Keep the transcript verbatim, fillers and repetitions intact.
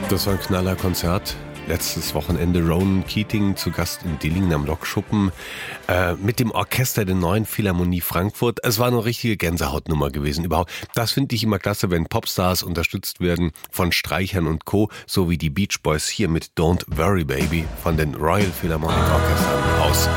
Das war ein Knallerkonzert. Letztes Wochenende Ronan Keating zu Gast in Dillingen am Lokschuppen äh, mit dem Orchester der Neuen Philharmonie Frankfurt. Es war eine richtige Gänsehautnummer gewesen überhaupt. Das finde ich immer klasse, wenn Popstars unterstützt werden von Streichern und Co., so wie die Beach Boys hier mit Don't Worry Baby von den Royal Philharmonic Orchestern aus